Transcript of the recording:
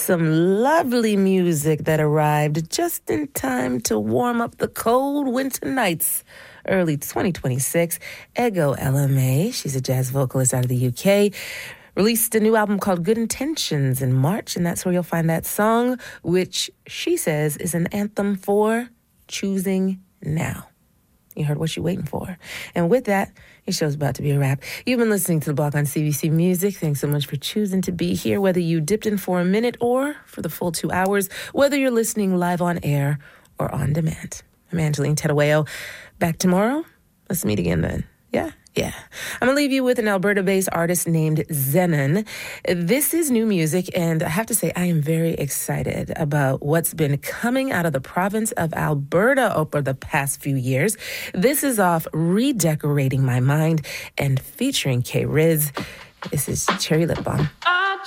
Some lovely music that arrived just in time to warm up the cold winter nights. Early 2026, Ego LMA, she's a jazz vocalist out of the UK, released a new album called Good Intentions in March, and that's where you'll find that song, which she says is an anthem for choosing now. You heard what you're waiting for. And with that, your show's about to be a wrap. You've been listening to The Block on CBC Music. Thanks so much for choosing to be here, whether you dipped in for a minute or for the full 2 hours, whether you're listening live on air or on demand. I'm Angeline Terueo. Back tomorrow. Let's meet again then. Yeah. I'm going to leave you with an Alberta-based artist named Zenon. This is new music, and I have to say I am very excited about what's been coming out of the province of Alberta over the past few years. This is off Redecorating My Mind and featuring K-Riz. This is Cherry Lip Balm.